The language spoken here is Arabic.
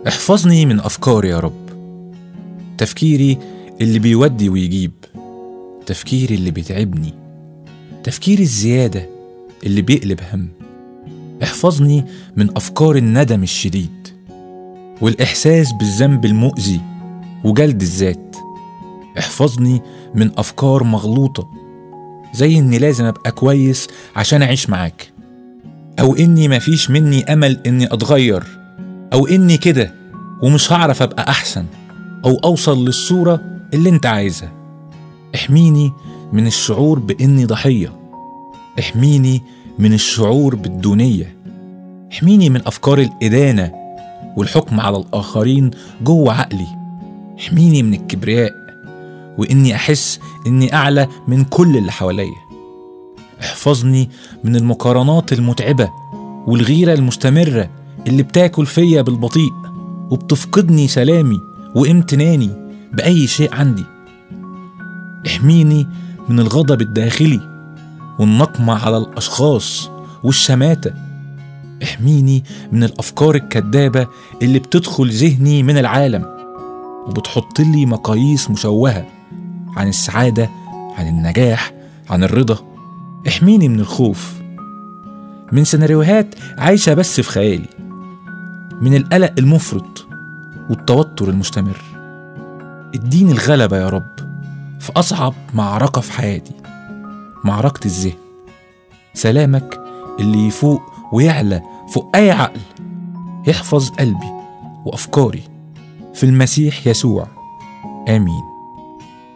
احفظني من أفكاري يا رب، تفكيري اللي بيودي ويجيب، تفكيري اللي بيتعبني، تفكيري الزيادة اللي بيقلب هم. احفظني من أفكار الندم الشديد والإحساس بالذنب المؤذي وجلد الذات. احفظني من أفكار مغلوطة زي إني لازم أبقى كويس عشان أعيش معاك، أو إني مفيش مني أمل إني أتغير، أو إني كده ومش هعرف أبقى أحسن أو أوصل للصورة اللي أنت عايزها. احميني من الشعور بإني ضحية، احميني من الشعور بالدونية، احميني من أفكار الإدانة والحكم على الآخرين جوه عقلي، احميني من الكبرياء وإني أحس إني أعلى من كل اللي حواليا. احفظني من المقارنات المتعبة والغيرة المستمرة اللي بتاكل فيا بالبطيء وبتفقدني سلامي وامتناني بأي شيء عندي. احميني من الغضب الداخلي والنقمة على الأشخاص والشماتة. احميني من الأفكار الكذابة اللي بتدخل ذهني من العالم وبتحط لي مقاييس مشوهة عن السعادة، عن النجاح، عن الرضا. احميني من الخوف، من سيناريوهات عايشة بس في خيالي، من القلق المفرط والتوتر المستمر. اديني الغلبة يا رب في أصعب معركة في حياتي، معركة الذهن. سلامك اللي يفوق ويعلى فوق أي عقل يحفظ قلبي وأفكاري في المسيح يسوع. آمين.